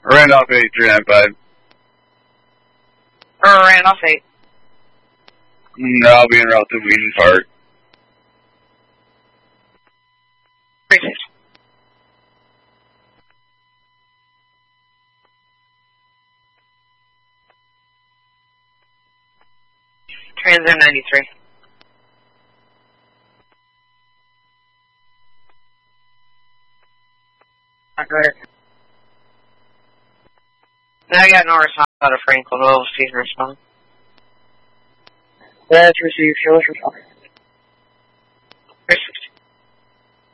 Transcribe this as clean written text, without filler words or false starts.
Randolph 8395. Randolph 8. No, I'll be en route to Wheaton Park. Appreciate it. Transit 93. Great. Now I got no response out of Franklin. We'll see her respond. That's received. Show us response.